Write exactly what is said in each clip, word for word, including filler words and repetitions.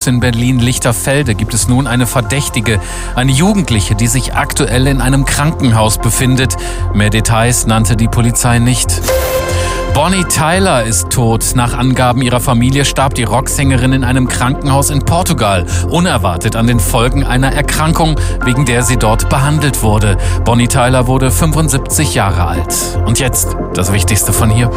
in Berlin-Lichterfelde gibt es nun eine Verdächtige, eine Jugendliche, die sich aktuell in einem Krankenhaus befindet. Mehr Details nannte die Polizei nicht. Bonnie Tyler ist tot. Nach Angaben ihrer Familie starb die Rocksängerin in einem Krankenhaus in Portugal. Unerwartet an den Folgen einer Erkrankung, wegen der sie dort behandelt wurde. Bonnie Tyler wurde fünfundsiebzig Jahre alt. Und jetzt das Wichtigste von hier.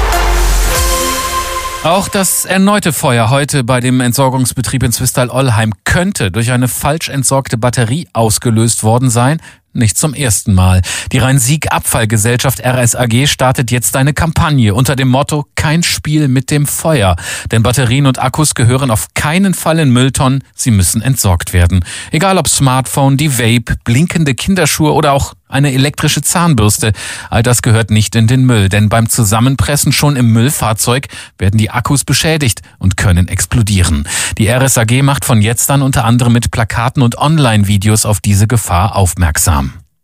Auch das erneute Feuer heute bei dem Entsorgungsbetrieb in Zwistal-Ollheim könnte durch eine falsch entsorgte Batterie ausgelöst worden sein. Nicht zum ersten Mal. Die Rhein-Sieg-Abfallgesellschaft R S A G startet jetzt eine Kampagne unter dem Motto Kein Spiel mit dem Feuer. Denn Batterien und Akkus gehören auf keinen Fall in Mülltonnen. Sie müssen entsorgt werden. Egal ob Smartphone, die Vape, blinkende Kinderschuhe oder auch eine elektrische Zahnbürste. All das gehört nicht in den Müll. Denn beim Zusammenpressen schon im Müllfahrzeug werden die Akkus beschädigt und können explodieren. Die R S A G macht von jetzt an unter anderem mit Plakaten und Online-Videos auf diese Gefahr aufmerksam.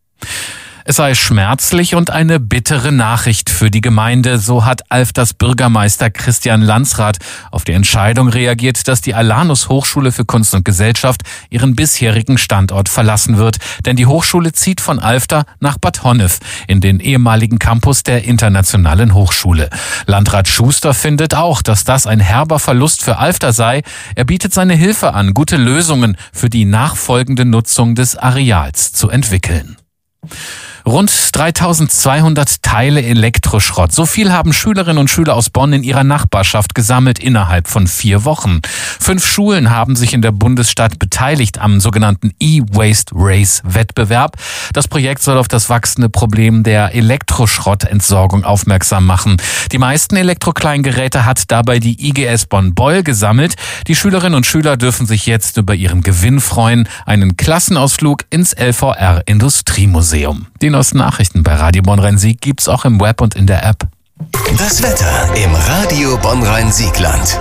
Es sei schmerzlich und eine bittere Nachricht für die Gemeinde. So hat Alfters Bürgermeister Christian Landsrath auf die Entscheidung reagiert, dass die Alanus Hochschule für Kunst und Gesellschaft ihren bisherigen Standort verlassen wird. Denn die Hochschule zieht von Alfter nach Bad Honnef in den ehemaligen Campus der Internationalen Hochschule. Landrat Schuster findet auch, dass das ein herber Verlust für Alfter sei. Er bietet seine Hilfe an, gute Lösungen für die nachfolgende Nutzung des Areals zu entwickeln. Rund dreitausendzweihundert Teile Elektroschrott. So viel haben Schülerinnen und Schüler aus Bonn in ihrer Nachbarschaft gesammelt innerhalb von vier Wochen. Fünf Schulen haben sich in der Bundesstadt beteiligt am sogenannten E-Waste Race Wettbewerb. Das Projekt soll auf das wachsende Problem der Elektroschrottentsorgung aufmerksam machen. Die meisten Elektrokleingeräte hat dabei die I G S Bonn-Beuel gesammelt. Die Schülerinnen und Schüler dürfen sich jetzt über ihren Gewinn freuen. Einen Klassenausflug ins L V R-Industriemuseum. Die neuesten Nachrichten bei Radio Bonn-Rhein-Sieg gibt's auch im Web und in der App. Das Wetter im Radio Bonn-Rhein-Siegland.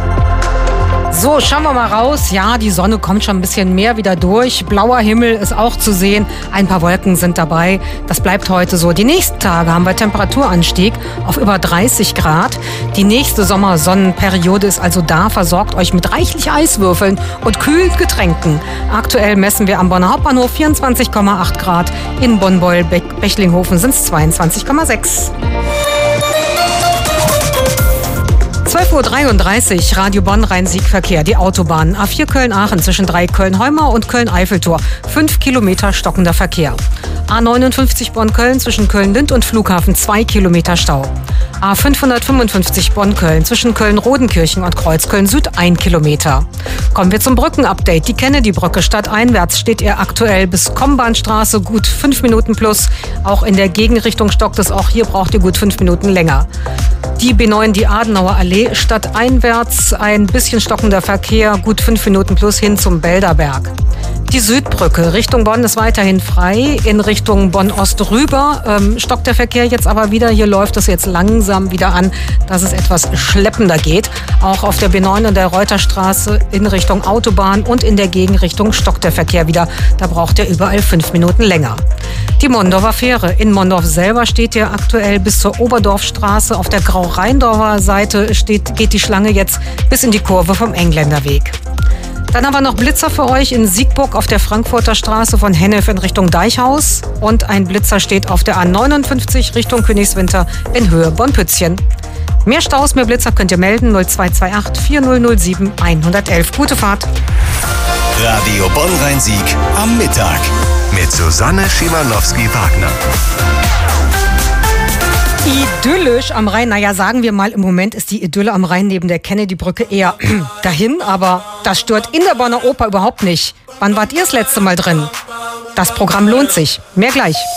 So, schauen wir mal raus. Ja, die Sonne kommt schon ein bisschen mehr wieder durch. Blauer Himmel ist auch zu sehen. Ein paar Wolken sind dabei. Das bleibt heute so. Die nächsten Tage haben wir Temperaturanstieg auf über dreißig Grad. Die nächste Sommersonnenperiode ist also da. Versorgt euch mit reichlich Eiswürfeln und kühlen Getränken. Aktuell messen wir am Bonner Hauptbahnhof vierundzwanzig Komma acht Grad. In Bonn-Beuel-Bechlinghofen sind es zweiundzwanzig Komma sechs. zwölf Uhr dreiunddreißig, Radio Bonn-Rhein-Sieg-Verkehr. Die Autobahnen A vier Köln-Aachen zwischen drei Köln-Heumau und Köln-Eiffeltor. fünf Kilometer stockender Verkehr. A neunundfünfzig Bonn-Köln zwischen Köln-Lind und Flughafen zwei Kilometer Stau. A fünfhundertfünfundfünfzig Bonn-Köln zwischen Köln-Rodenkirchen und Kreuzköln-Süd ein Kilometer. Kommen wir zum Brückenupdate. Die Kennedy-Brücke stadteinwärts steht ihr aktuell bis Kombahnstraße gut fünf Minuten plus. Auch in der Gegenrichtung stockt es. Auch hier braucht ihr gut fünf Minuten länger. Die B neun, die Adenauer Allee, stadteinwärts ein bisschen stockender Verkehr, gut fünf Minuten plus hin zum Belderberg. Die Südbrücke Richtung Bonn ist weiterhin frei. In Richtung Bonn-Ost rüber ähm, stockt der Verkehr jetzt aber wieder. Hier läuft es jetzt langsam wieder an, dass es etwas schleppender geht. Auch auf der B neun und der Reuterstraße in Richtung Autobahn und in der Gegenrichtung stockt der Verkehr wieder. Da braucht er überall fünf Minuten länger. Die Mondorfer Fähre. In Mondorf selber steht ihr aktuell bis zur Oberdorfstraße. Auf der Grau-Rheindorfer Seite steht, geht die Schlange jetzt bis in die Kurve vom Engländerweg. Dann haben wir noch Blitzer für euch in Siegburg auf der Frankfurter Straße von Hennef in Richtung Deichhaus. Und ein Blitzer steht auf der A neunundfünfzig Richtung Königswinter in Höhe Bonn-Pützchen. Mehr Staus, mehr Blitzer könnt ihr melden null zwei zwei acht vier null null sieben eins eins eins. Gute Fahrt. Radio Bonn-Rhein-Sieg am Mittag mit Susanne Schimanowski-Wagner. Idyllisch am Rhein. Naja, sagen wir mal, im Moment ist die Idylle am Rhein neben der Kennedy-Brücke eher dahin, aber das stört in der Bonner Oper überhaupt nicht. Wann wart ihr das letzte Mal drin? Das Programm lohnt sich. Mehr gleich.